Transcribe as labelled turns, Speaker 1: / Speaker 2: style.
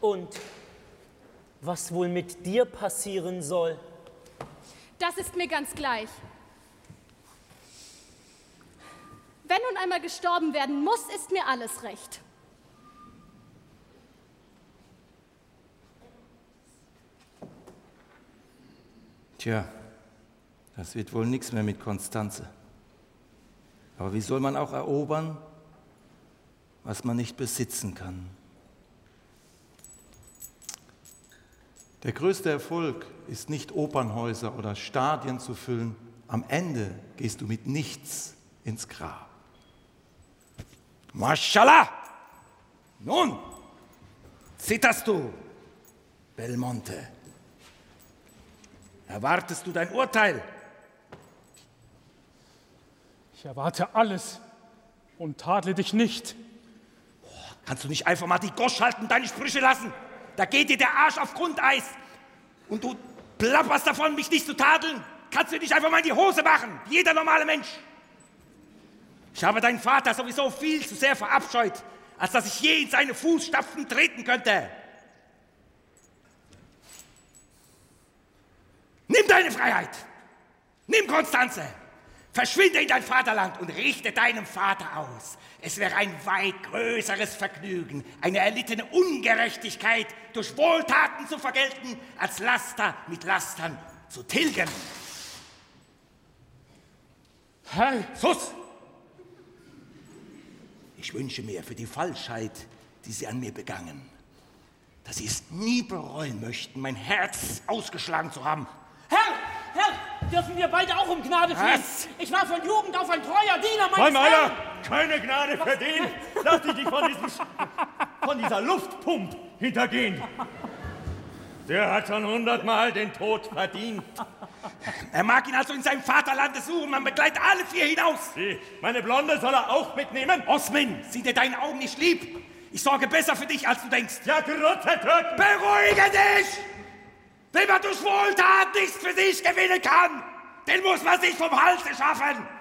Speaker 1: Und was wohl mit dir passieren soll?
Speaker 2: Das ist mir ganz gleich. Wenn nun einmal gestorben werden muss, ist mir alles recht.
Speaker 3: Tja, das wird wohl nichts mehr mit Konstanze. Aber wie soll man auch erobern, was man nicht besitzen kann? Der größte Erfolg ist nicht Opernhäuser oder Stadien zu füllen. Am Ende gehst du mit nichts ins Grab. Maschallah! Nun, zitterst du, Belmonte? Erwartest du dein Urteil?
Speaker 4: Ich erwarte alles und tadle dich nicht.
Speaker 3: Kannst du nicht einfach mal die Gosch halten, deine Sprüche lassen? Da geht dir der Arsch auf Grundeis. Und du plapperst davon, mich nicht zu tadeln. Kannst du nicht einfach mal in die Hose machen, wie jeder normale Mensch? Ich habe deinen Vater sowieso viel zu sehr verabscheut, als dass ich je in seine Fußstapfen treten könnte. Nimm deine Freiheit. Nimm Konstanze. Verschwinde in dein Vaterland und richte deinem Vater aus. Es wäre ein weit größeres Vergnügen, eine erlittene Ungerechtigkeit durch Wohltaten zu vergelten, als Laster mit Lastern zu tilgen.
Speaker 4: Herr!
Speaker 3: Sus! Ich wünsche mir für die Falschheit, die Sie an mir begangen, dass Sie es nie bereuen möchten, mein Herz ausgeschlagen zu haben.
Speaker 1: Herr, dürfen wir beide auch um Gnade flehen?
Speaker 3: Was?
Speaker 1: Ich war von Jugend auf ein treuer Diener meines Herrn.
Speaker 5: Keine Gnade für den! Lass dich nicht von dieser Luftpump hintergehen! Der hat schon 100-mal den Tod verdient.
Speaker 3: Er mag ihn also in seinem Vaterlande suchen, man begleitet alle 4 hinaus.
Speaker 5: Meine Blonde soll er auch mitnehmen?
Speaker 3: Osmin, sieh dir deine Augen nicht lieb. Ich sorge besser für dich, als du denkst.
Speaker 5: Ja, Grütze töten!
Speaker 3: Beruhige dich! Wenn man durch Wohltat nichts für sich gewinnen kann, den muss man sich vom Halse schaffen.